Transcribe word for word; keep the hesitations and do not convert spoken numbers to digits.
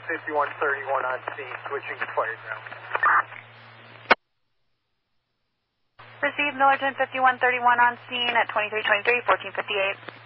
fifty-one thirty-one on scene, switching to fire ground. Received Millerton fifty-one thirty-one on scene at twenty-three twenty-three, fourteen fifty-eight.